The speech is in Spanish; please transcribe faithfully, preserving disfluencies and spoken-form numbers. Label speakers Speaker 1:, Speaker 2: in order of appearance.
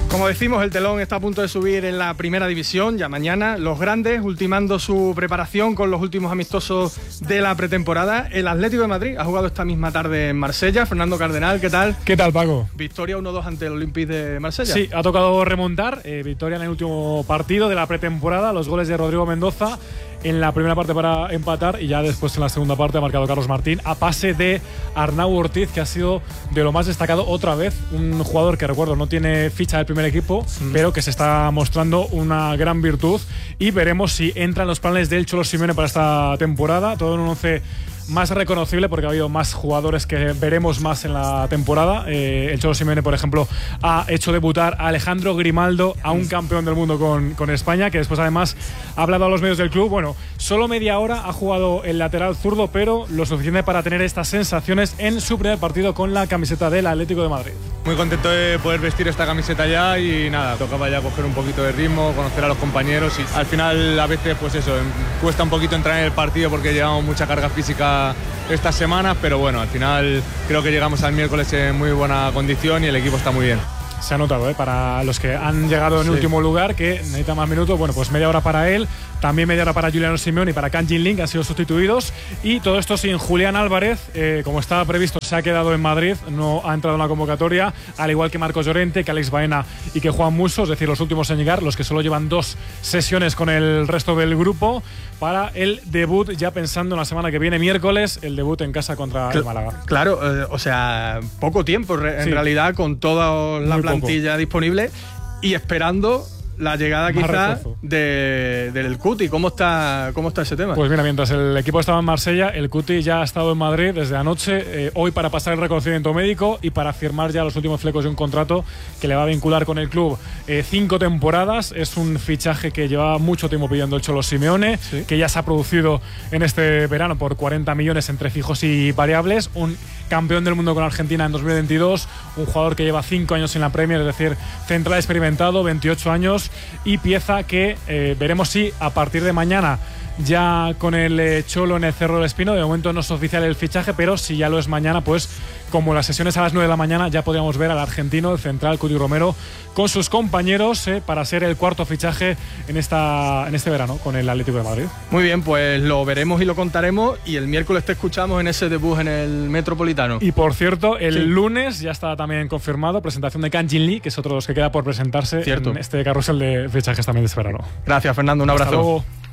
Speaker 1: Como decimos, el telón está a punto de subir en la primera división. Ya mañana los grandes ultimando su preparación con los últimos amistosos de la pretemporada. El Atlético de Madrid ha jugado esta misma tarde en Marsella. Fernando Cardenal, ¿qué tal?
Speaker 2: ¿Qué tal, Paco?
Speaker 1: Victoria uno dos ante el Olympique de Marsella.
Speaker 2: Sí, ha tocado remontar. Eh, victoria en el último partido de la pretemporada. Los goles de Rodrigo Mendoza en la primera parte para empatar y ya después en la segunda parte ha marcado Carlos Martín a pase de Arnau Ortiz, que ha sido de lo más destacado otra vez. Un jugador que, recuerdo, no tiene ficha del primer equipo, mm. pero que se está mostrando una gran virtud y veremos si entra en los planes del Cholo Simeone para esta temporada. Todo en un once más reconocible porque ha habido más jugadores que veremos más en la temporada. Eh, el Cholo Simeone, por ejemplo, ha hecho debutar a Alejandro Grimaldo, a un campeón del mundo con, con España, que después además ha hablado a los medios del club. Bueno, solo media hora ha jugado el lateral zurdo, pero lo suficiente para tener estas sensaciones en su primer partido con la camiseta del Atlético de Madrid.
Speaker 3: Muy contento de poder vestir esta camiseta ya y nada, tocaba ya coger un poquito de ritmo, conocer a los compañeros y al final a veces pues eso, cuesta un poquito entrar en el partido porque llevamos mucha carga física estas semanas, pero bueno, al final creo que llegamos al miércoles en muy buena condición y el equipo está muy bien.
Speaker 2: Se ha notado, ¿eh? Para los que han llegado en sí. último lugar, que necesita más minutos, bueno, pues media hora para él, también media hora para Juliano Simeone y para Can Jin Lee, que han sido sustituidos, y todo esto sin Julián Álvarez, eh, como estaba previsto, se ha quedado en Madrid, no ha entrado en la convocatoria, al igual que Marcos Llorente, que Alex Baena y que Juan Musso, es decir, los últimos en llegar, los que solo llevan dos sesiones con el resto del grupo, para el debut, ya pensando en la semana que viene, miércoles, el debut en casa contra
Speaker 1: Cl-
Speaker 2: el Málaga.
Speaker 1: Claro, eh, o sea, poco tiempo en sí. realidad, con toda la Muy plantilla poco. disponible y esperando la llegada quizás de, del Cuti. ¿Cómo está, ¿Cómo está ese tema?
Speaker 2: Pues mira, mientras el equipo estaba en Marsella, el Cuti ya ha estado en Madrid desde anoche, eh, hoy para pasar el reconocimiento médico y para firmar ya los últimos flecos de un contrato que le va a vincular con el club eh, cinco temporadas. Es un fichaje que lleva mucho tiempo pidiendo el Cholo Simeone, ¿sí? que ya se ha producido en este verano por cuarenta millones entre fijos y variables. Un campeón del mundo con Argentina en dos mil veintidós, un jugador que lleva cinco años en la Premier, es decir, central experimentado, veintiocho años, y pieza que eh, veremos si a partir de mañana ya con el eh, Cholo en el Cerro del Espino. De momento no es oficial el fichaje, pero si ya lo es mañana, pues como las sesiones a las nueve de la mañana, ya podríamos ver al argentino, el central Cuti Romero, con sus compañeros eh, para ser el cuarto fichaje en, esta, en este verano con el Atlético de Madrid.
Speaker 1: Muy bien, pues lo veremos y lo contaremos, y el miércoles te escuchamos en ese debut en el Metropolitano.
Speaker 2: Y por cierto, el sí. lunes ya está también confirmado presentación de Can Jin Lee, que es otro de los que queda por presentarse Cierto. en este carrusel de fichajes también de este verano.
Speaker 1: Gracias, Fernando, un abrazo.
Speaker 2: Hasta luego.